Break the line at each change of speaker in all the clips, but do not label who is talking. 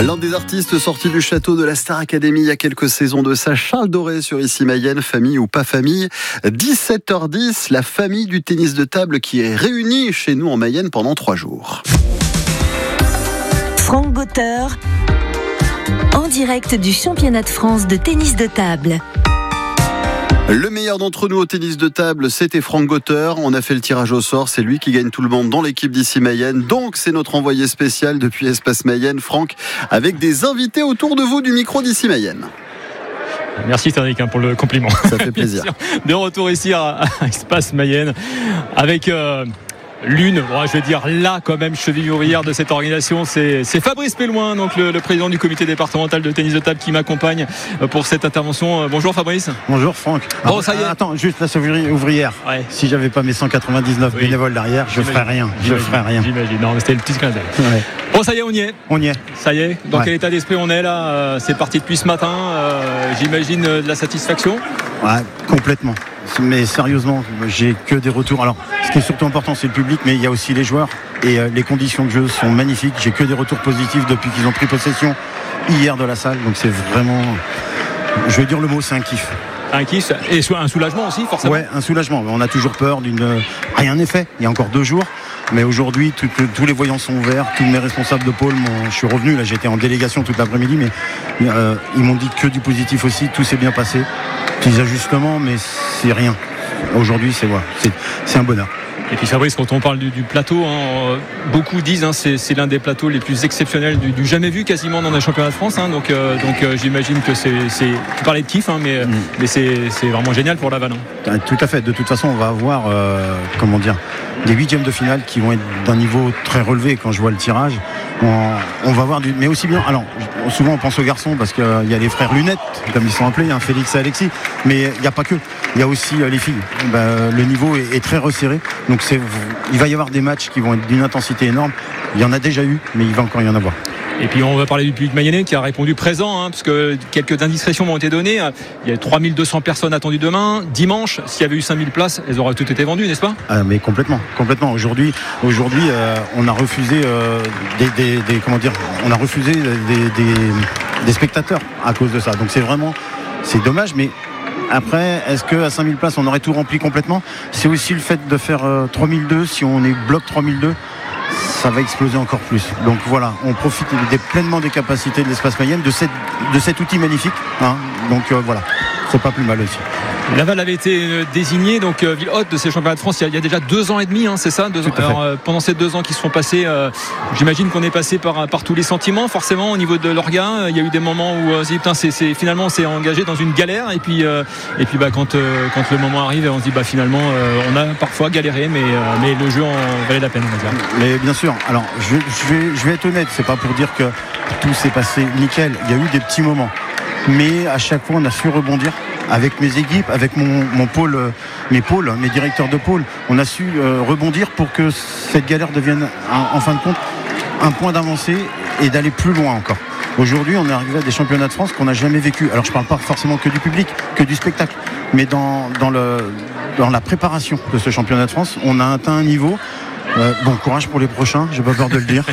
L'un des artistes sortis du château de la Star Academy il y a quelques saisons de ça, Charles Doré sur Ici Mayenne, famille ou pas famille. 17h10, la famille du tennis de table qui est réunie chez nous en Mayenne pendant 3 jours.
Franck Gauteur, en direct du championnat de France de tennis de table.
Le meilleur d'entre nous au tennis de table, c'était Franck Gauteur. On a fait le tirage au sort, c'est lui qui gagne tout le monde dans l'équipe d'Ici Mayenne. Donc c'est notre envoyé spécial depuis Espace Mayenne, Franck, avec des invités autour de vous du micro d'Ici Mayenne.
Merci Cédric pour le compliment.
Ça fait plaisir.
De retour ici à Espace Mayenne avec l'une, je vais dire là quand même, cheville ouvrière de cette organisation, c'est Fabrice Pellouin, donc le président du comité départemental de tennis de table qui m'accompagne pour cette intervention. Bonjour Fabrice.
Bonjour Franck.
Bon, ça y est.
Attends, juste la cheville ouvrière. Ouais. Si j'avais pas mes 199 bénévoles derrière, je ferais rien.
J'imagine. Non, mais c'était le petit clin d'œil. Ouais. Bon, ça y est, on y est. Ça y est. Dans quel état d'esprit on est là? C'est parti depuis ce matin. J'imagine de la satisfaction.
Ouais, complètement. Mais sérieusement, j'ai que des retours. Alors, ce qui est surtout important, c'est le public, mais il y a aussi les joueurs. Et les conditions de jeu sont magnifiques. J'ai que des retours positifs depuis qu'ils ont pris possession hier de la salle. Donc c'est vraiment, je vais dire le mot, c'est un kiff.
Un kiff et un soulagement aussi, forcément.
Ouais, un soulagement. On a toujours peur d'une... Rien n'est fait. Il y a encore 2 jours. Mais aujourd'hui, tous les voyants sont ouverts. Tous mes responsables de pôle, je suis revenu. Là, j'étais en délégation toute l'après-midi, mais ils m'ont dit que du positif aussi. Tout s'est bien passé. Petits ajustements, mais c'est rien. Aujourd'hui, c'est un bonheur.
Et puis Fabrice, quand on parle du plateau, beaucoup disent c'est l'un des plateaux les plus exceptionnels du jamais vu quasiment dans les championnats de France. Donc j'imagine que tu parlais de kiff, mais c'est vraiment génial pour Laval.
Tout à fait. De toute façon, on va avoir des 8e de finale qui vont être d'un niveau très relevé. Quand je vois le tirage, on va voir mais aussi bien. Alors souvent on pense aux garçons parce qu'il y a les frères Lunettes, comme ils sont appelés, Félix et Alexis, mais il n'y a pas que. Il y a aussi les filles. Le niveau est très resserré. Donc il va y avoir des matchs qui vont être d'une intensité énorme. Il y en a déjà eu, mais il va encore y en avoir.
Et puis on va parler du public mayennais qui a répondu présent, parce que quelques indiscrétions m'ont été données. Il y a 3200 personnes attendues demain. Dimanche, s'il y avait eu 5000 places, elles auraient toutes été vendues, n'est-ce pas?
Mais complètement. Aujourd'hui, on a refusé on a refusé des spectateurs à cause de ça. Donc c'est dommage, mais après, est-ce qu'à 5000 places, on aurait tout rempli complètement? C'est aussi le fait de faire 3002. Si on est bloc 3002, ça va exploser encore plus. Donc voilà, on profite pleinement des capacités de l'Espace Mayenne, de cet outil magnifique. Donc voilà, c'est pas plus mal aussi.
Laval avait été désigné ville hôte de ces championnats de France il y a déjà 2 ans et demi, c'est ça? 2 ans. Alors, pendant ces 2 ans qui se sont passés, j'imagine qu'on est passé par tous les sentiments. Forcément, au niveau de l'orga, il y a eu des moments où on se dit finalement on s'est engagé dans une galère. Et puis quand le moment arrive, on se dit finalement on a parfois galéré, mais le jeu en valait la peine, on va dire.
Mais bien sûr. Alors je vais être honnête, c'est pas pour dire que tout s'est passé nickel. Il y a eu des petits moments, mais à chaque fois on a su rebondir. Avec mes équipes, avec mon pôle, mes directeurs de pôle, on a su rebondir pour que cette galère devienne, en fin de compte, un point d'avancée et d'aller plus loin encore. Aujourd'hui, on est arrivé à des championnats de France qu'on n'a jamais vécu. Alors, je ne parle pas forcément que du public, que du spectacle, mais dans la préparation de ce championnat de France, on a atteint un niveau. Bon courage pour les prochains, j'ai pas peur de le dire.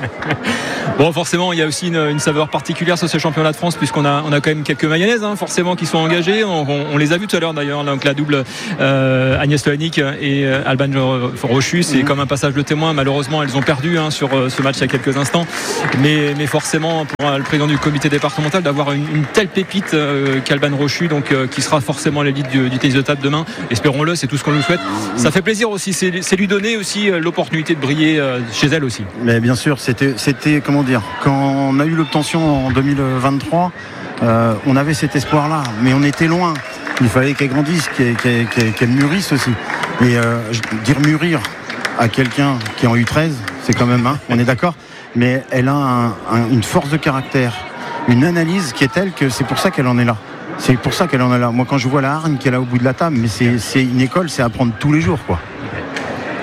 Bon, forcément, il y a aussi une saveur particulière sur ce championnat de France, puisqu'on a quand même quelques Mayennaises, forcément, qui sont engagées. On les a vues tout à l'heure d'ailleurs, donc la double Agnès Lehanick et Alban Rochu, c'est comme un passage de témoin. Malheureusement, elles ont perdu sur ce match il y a quelques instants. Mais forcément, pour le président du comité départemental, d'avoir une telle pépite qu'Alban Rochu, qui sera forcément l'élite du tennis de table demain, espérons-le, c'est tout ce qu'on nous souhaite. Ça fait plaisir aussi, c'est lui donner aussi l'opportunité de briller chez elle aussi.
Mais bien sûr, c'était quand on a eu l'obtention en 2023, on avait cet espoir-là, mais on était loin. Il fallait qu'elle grandisse, qu'elle mûrisse aussi. Et dire mûrir à quelqu'un qui est en U13, c'est quand même, on est d'accord, mais elle a une force de caractère, une analyse qui est telle que c'est pour ça qu'elle en est là. C'est pour ça qu'elle en est là. Moi, quand je vois la hargne qu'elle a au bout de la table, mais c'est une école, c'est apprendre tous les jours, quoi.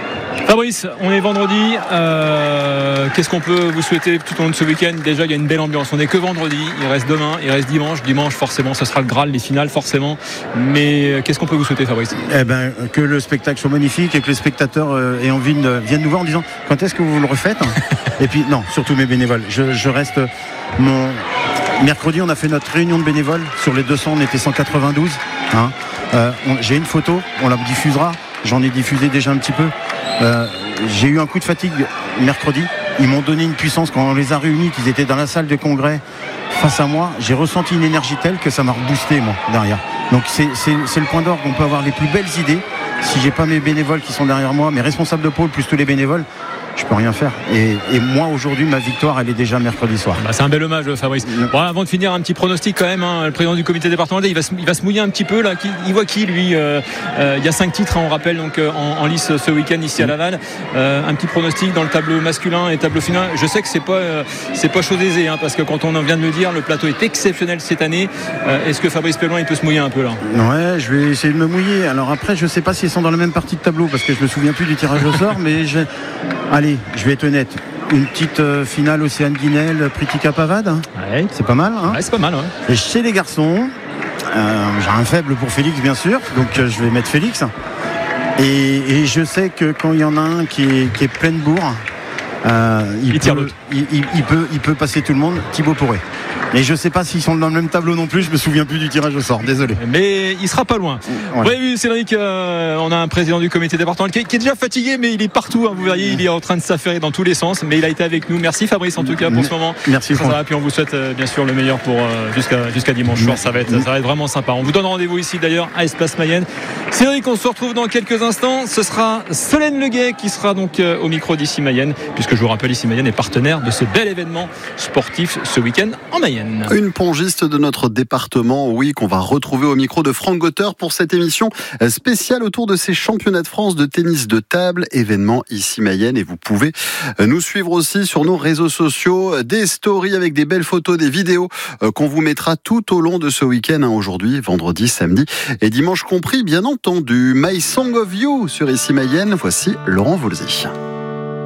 Fabrice, on est vendredi. Qu'est-ce qu'on peut vous souhaiter tout au long de ce week-end? Déjà, il y a une belle ambiance. On n'est que vendredi. Il reste demain, il reste dimanche. Dimanche, forcément, ce sera le Graal, les finales, forcément. Mais qu'est-ce qu'on peut vous souhaiter, Fabrice?
Que le spectacle soit magnifique et que les spectateurs aient envie viennent nous voir en disant quand est-ce que vous le refaites. Et puis, non, surtout mes bénévoles. Je reste. Mercredi, on a fait notre réunion de bénévoles. Sur les 200, on était 192. J'ai une photo, on la diffusera. J'en ai diffusé déjà un petit peu. J'ai eu un coup de fatigue mercredi. Ils m'ont donné une puissance quand on les a réunis, qu'ils étaient dans la salle de congrès face à moi. J'ai ressenti une énergie telle que ça m'a reboosté, moi, derrière. Donc c'est le point d'orgue. On peut avoir les plus belles idées. Si j'ai pas mes bénévoles qui sont derrière moi, mes responsables de pôle plus tous les bénévoles, je peux rien faire. Et moi aujourd'hui, ma victoire, elle est déjà mercredi soir.
C'est un bel hommage, Fabrice. Bon, avant de finir, un petit pronostic quand même. Le président du comité départemental, il va se mouiller un petit peu là. Il voit qui lui il y a 5 titres, on rappelle, donc en lice ce week-end ici à Laval. Un petit pronostic dans le tableau masculin et tableau féminin. Je sais que c'est pas chose aisée, parce que quand on vient de le dire, le plateau est exceptionnel cette année. Est-ce que Fabrice Pellouin il peut se mouiller un peu là?
Ouais, je vais essayer de me mouiller. Alors après, je sais pas s'ils sont dans la même partie de tableau parce que je me souviens plus du tirage au sort, mais allez, je vais être honnête. Une petite finale Océane Guinel, Pritika Pavad.
Ouais.
C'est pas mal.
Ouais, c'est pas mal. Ouais.
Et chez les garçons, j'ai un faible pour Félix, bien sûr. Donc je vais mettre Félix. Et je sais que quand il y en a un qui est plein de bourre, il peut passer tout le monde. Thibaut Poré. Et je ne sais pas s'ils sont dans le même tableau non plus. Je me souviens plus du tirage au sort. Désolé.
Mais il sera pas loin. Ouais. Vous avez vu, Cédric, on a un président du comité départemental qui est déjà fatigué, mais il est partout. Vous verriez, il est en train de s'affairer dans tous les sens. Mais il a été avec nous. Merci Fabrice en tout cas pour ce moment.
Merci Franck.
Puis on vous souhaite bien sûr le meilleur pour jusqu'à dimanche soir. Ça va être vraiment sympa. On vous donne rendez-vous ici d'ailleurs à Espace Mayenne. Cédric, on se retrouve dans quelques instants. Ce sera Solène Leguet qui sera donc au micro d'Ici Mayenne, puisque je vous rappelle, Ici Mayenne est partenaire de ce bel événement sportif ce week-end en Mayenne.
Une pongiste de notre département, oui, qu'on va retrouver au micro de Franck Gotteur pour cette émission spéciale autour de ces championnats de France de tennis de table, événement Ici Mayenne. Et vous pouvez nous suivre aussi sur nos réseaux sociaux, des stories avec des belles photos, des vidéos qu'on vous mettra tout au long de ce week-end, aujourd'hui, vendredi, samedi et dimanche compris, bien entendu. My Song of You sur Ici Mayenne, voici Laurent Voulzy.